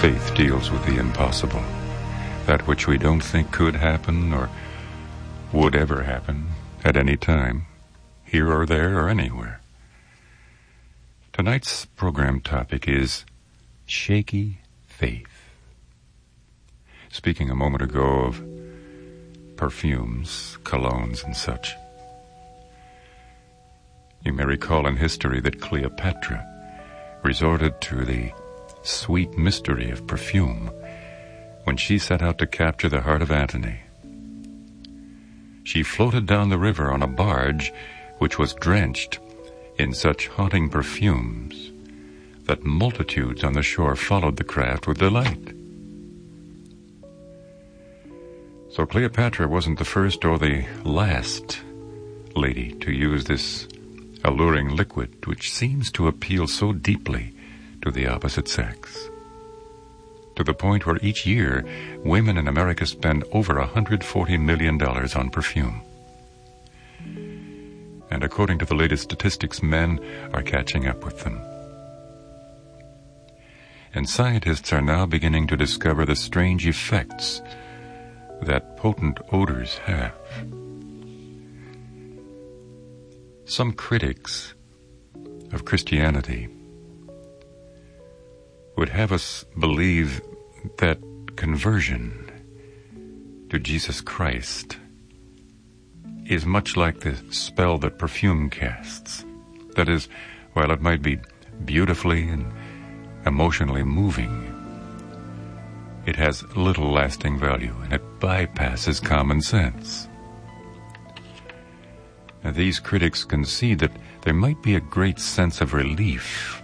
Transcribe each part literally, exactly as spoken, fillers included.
Faith deals with the impossible, that which we don't think could happen or would ever happen at any time, here or there or anywhere. Tonight's program topic is shaky faith. Speaking a moment ago of perfumes, colognes, and such, you may recall in history that Cleopatra resorted to the sweet mystery of perfume when she set out to capture the heart of Antony. She floated down the river on a barge which was drenched in such haunting perfumes that multitudes on the shore followed the craft with delight. So Cleopatra wasn't the first or the last lady to use this alluring liquid which seems to appeal so deeply to the opposite sex, to the point where each year women in America spend over one hundred forty million dollars on perfume. And according to the latest statistics, men are catching up with them. And scientists are now beginning to discover the strange effects that potent odors have. Some critics of Christianity would have us believe that conversion to Jesus Christ is much like the spell that perfume casts. That is, while it might be beautifully and emotionally moving, it has little lasting value, and it bypasses common sense. Now, these critics concede that there might be a great sense of relief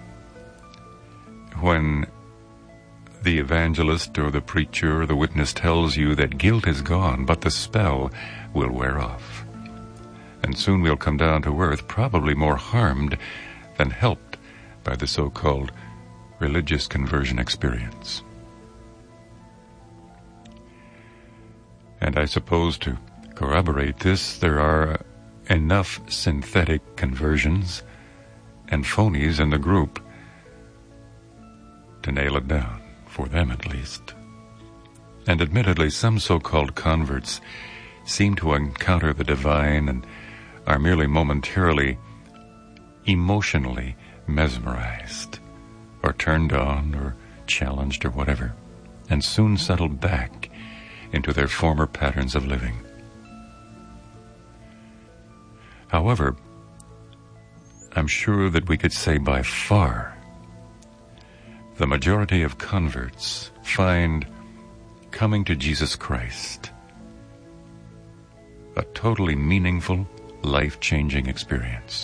when the evangelist or the preacher or the witness tells you that guilt is gone, but the spell will wear off. And soon we'll come down to earth, probably more harmed than helped by the so-called religious conversion experience. And I suppose to corroborate this, there are enough synthetic conversions and phonies in the group to nail it down, for them at least. And admittedly, some so-called converts seem to encounter the divine and are merely momentarily, emotionally mesmerized, or turned on, or challenged, or whatever, and soon settle back into their former patterns of living. However, I'm sure that we could say by far the majority of converts find coming to Jesus Christ a totally meaningful, life-changing experience,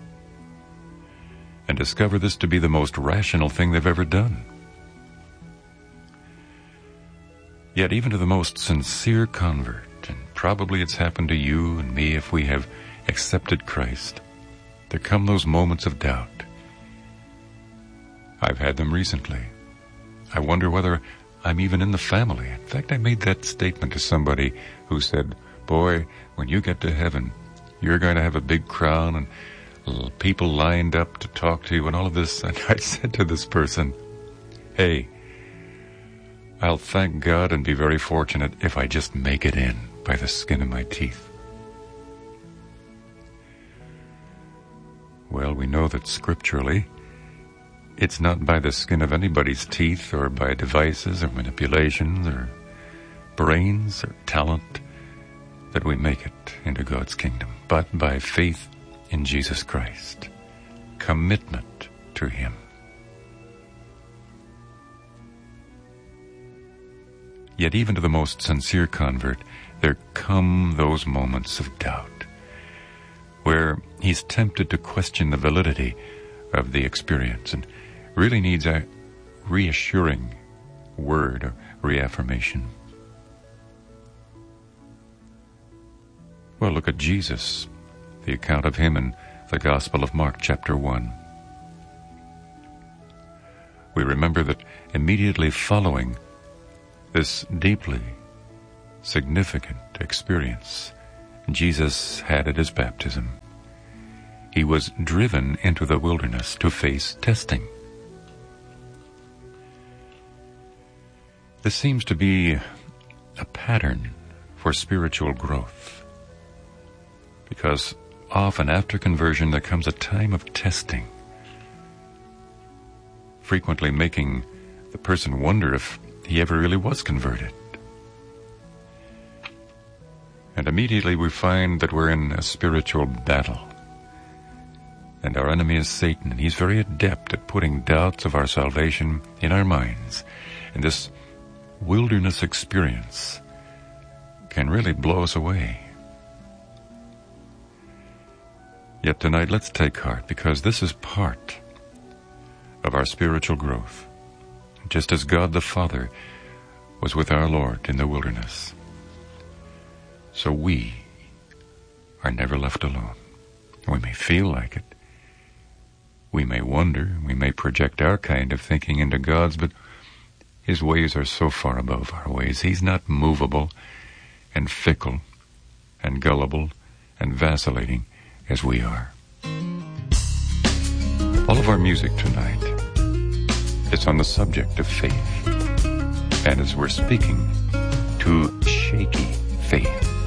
and discover this to be the most rational thing they've ever done. Yet even to the most sincere convert, and probably it's happened to you and me if we have accepted Christ, there come those moments of doubt. I've had them recently. I wonder whether I'm even in the family. In fact, I made that statement to somebody who said, boy, when you get to heaven, you're going to have a big crown and people lined up to talk to you and all of this. And I said to this person, hey, I'll thank God and be very fortunate if I just make it in by the skin of my teeth. Well, we know that scripturally, it's not by the skin of anybody's teeth or by devices or manipulations or brains or talent that we make it into God's kingdom, but by faith in Jesus Christ, commitment to Him. Yet even to the most sincere convert, there come those moments of doubt where he's tempted to question the validity of the experience and really needs a reassuring word or reaffirmation. Well, look at Jesus, the account of Him in the Gospel of Mark, chapter one. We remember that immediately following this deeply significant experience Jesus had at His baptism, He was driven into the wilderness to face testing. This seems to be a pattern for spiritual growth, because often after conversion there comes a time of testing, frequently making the person wonder if he ever really was converted. And immediately we find that we're in a spiritual battle. And our enemy is Satan, and he's very adept at putting doubts of our salvation in our minds. And this wilderness experience can really blow us away. Yet tonight, let's take heart, because this is part of our spiritual growth, just as God the Father was with our Lord in the wilderness. So we are never left alone. We may feel like it. We may wonder. We may project our kind of thinking into God's, but His ways are so far above our ways. He's not movable and fickle and gullible and vacillating as we are. All of our music tonight is on the subject of faith, and as we're speaking to shaky faith.